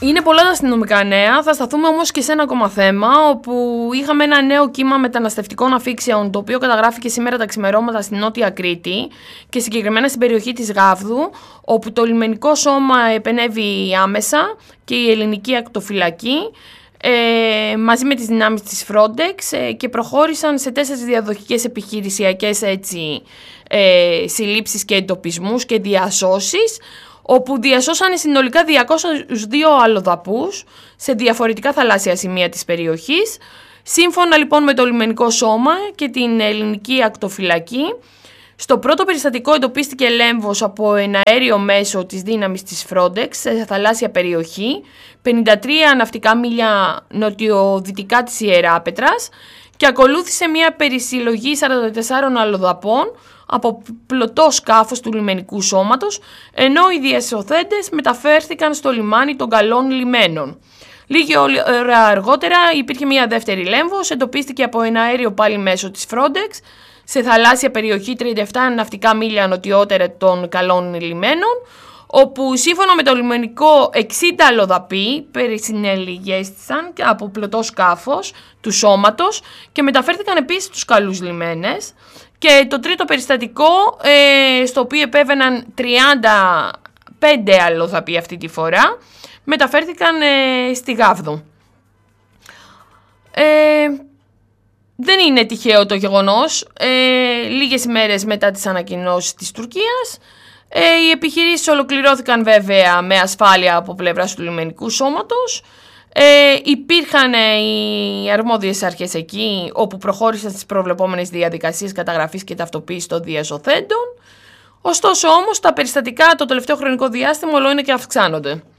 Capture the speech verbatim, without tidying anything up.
Είναι πολλά τα αστυνομικά νέα. Θα σταθούμε όμως και σε ένα ακόμα θέμα, όπου είχαμε ένα νέο κύμα μεταναστευτικών αφήξεων, το οποίο καταγράφηκε σήμερα τα ξημερώματα στην Νότια Κρήτη και συγκεκριμένα στην περιοχή της Γάβδου, όπου το λιμενικό σώμα επενέβη άμεσα και η ελληνική ακτοφυλακή ε, μαζί με τις δυνάμεις της Frontex ε, και προχώρησαν σε τέσσερις διαδοχικές επιχειρησιακές έτσι, ε, συλλήψεις και εντοπισμούς και διασώσεις, όπου διασώσανε συνολικά διακόσιους δύο αλλοδαπούς σε διαφορετικά θαλάσσια σημεία της περιοχής. Σύμφωνα λοιπόν με το λιμενικό σώμα και την ελληνική ακτοφυλακή, στο πρώτο περιστατικό εντοπίστηκε λέμβος από ένα αέριο μέσο της δύναμης της Frontex σε θαλάσσια περιοχή, πενήντα τρία ναυτικά μίλια νοτιοδυτικά της Ιεράπετρας, και ακολούθησε μια περισυλλογή σαράντα τεσσάρων αλλοδαπών από πλωτό σκάφος του λιμενικού σώματος, ενώ οι διασωθέντες μεταφέρθηκαν στο λιμάνι των Καλών Λιμένων. Λίγη ώρα αργότερα υπήρχε μια δεύτερη λέμβος, εντοπίστηκε από ένα αέριο πάλι μέσω της Frontex σε θαλάσσια περιοχή τριάντα επτά ναυτικά μίλια νοτιότερα των Καλών Λιμένων, όπου σύμφωνα με το λιμενικό εξήντα αλλοδαποί περισυνελιγέστησαν από πλωτό σκάφος του σώματος και μεταφέρθηκαν επίσης στους Καλούς Λιμένες. Και το τρίτο περιστατικό, ε, στο οποίο επέβαιναν τριάντα πέντε αλλοδαποί αυτή τη φορά, μεταφέρθηκαν ε, στη Γάβδο. Ε, δεν είναι τυχαίο το γεγονός. Ε, λίγες ημέρες μετά τις ανακοινώσεις της Τουρκίας, ε, οι επιχειρήσεις ολοκληρώθηκαν βέβαια με ασφάλεια από πλευράς του λιμενικού σώματος. Ε, υπήρχαν οι αρμόδιες αρχές εκεί, όπου προχώρησαν στις προβλεπόμενες διαδικασίες καταγραφής και ταυτοποίησης των διασωθέντων. Ωστόσο όμως τα περιστατικά το τελευταίο χρονικό διάστημα όλο είναι και αυξάνονται.